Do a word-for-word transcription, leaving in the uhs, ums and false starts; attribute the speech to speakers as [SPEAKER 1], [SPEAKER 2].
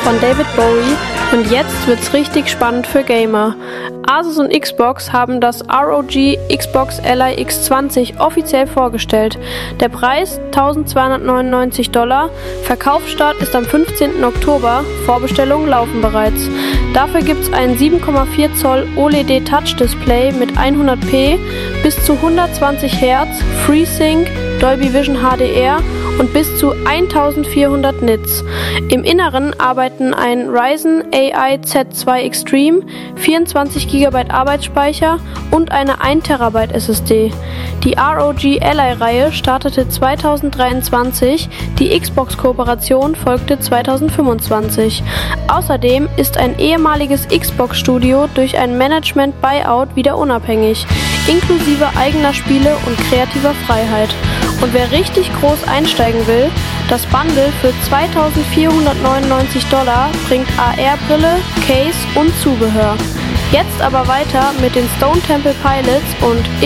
[SPEAKER 1] von David Bowie und jetzt wird's richtig spannend für Gamer. Asus und Xbox haben das R O G Xbox Ally X zwanzig offiziell vorgestellt. Der Preis eintausendzweihundertneunundneunzig Dollar, Verkaufsstart ist am fünfzehnten Oktober, Vorbestellungen laufen bereits. Dafür gibt's ein sieben Komma vier Zoll O L E D Touch Display mit hundert p, bis zu hundertzwanzig Hertz, FreeSync, Dolby Vision H D R und bis zu eintausendvierhundert Nits. Im Inneren arbeiten ein Ryzen A I Z zwei Extreme, vierundzwanzig Gigabyte Arbeitsspeicher und eine ein Terabyte S S D. Die R O G Ally-Reihe startete zweitausenddreiundzwanzig, die Xbox-Kooperation folgte zweitausendfünfundzwanzig. Außerdem ist ein ehemaliges Xbox-Studio durch ein Management-Buyout wieder unabhängig, inklusive eigener Spiele und kreativer Freiheit. Und wer richtig groß einsteigen will, das Bundle für zweitausendvierhundertneunundneunzig Dollar bringt A R-Brille, Case und Zubehör. Jetzt aber weiter mit den Stone Temple Pilots und